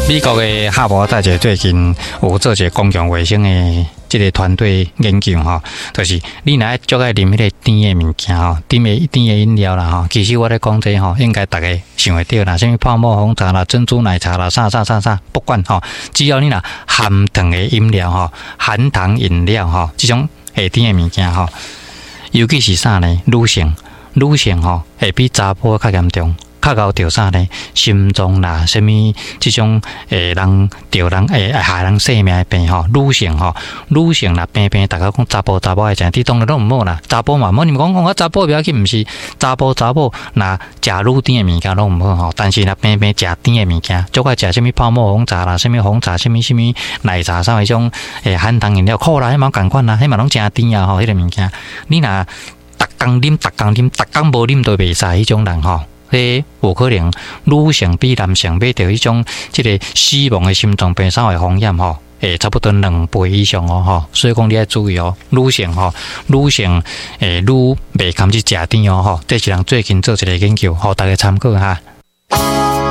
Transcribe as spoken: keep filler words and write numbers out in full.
美国的哈佛大学最近有做一个公共卫生的这个团队研究吼，就是你若足爱啉迄个甜的物件吼，甜的甜的饮料啦吼。其实我咧讲这吼，应该大家想会到啦，什么泡沫红茶啦、珍珠奶茶啦、啥啥啥啥，不管吼，只要你若含糖的饮料吼、含糖饮料吼，这种会甜的物件吼，尤其是啥呢？女性，女性吼会比查甫较严重。较高着啥呢？心脏啦，什么这种诶，人着人诶，害人性命的病吼，女性吼，女性啦，病病，大家讲查甫查甫爱食，这当然都毋好啦。查甫嘛，无你们讲讲我查甫不要紧，毋是查甫查甫，那食愈甜的物件拢毋好吼。但是若病病食甜的物件，就爱食什么泡沫红茶啦，什么红茶，什么什么奶茶，啥迄种诶含糖饮料，可啦，迄嘛共款啦，迄嘛拢真甜啊吼，迄个物件，你若逐工啉，逐工啉，逐工无啉都袂使迄种人吼。迄有可能女性比男性买到迄种即个死亡的心脏病啥的风险吼，诶，差不多两倍以上哦吼，所以讲你要注意哦，女性吼，女性诶，愈袂堪去食甜哦吼，这是人最近做一个研究，互大家参考哈。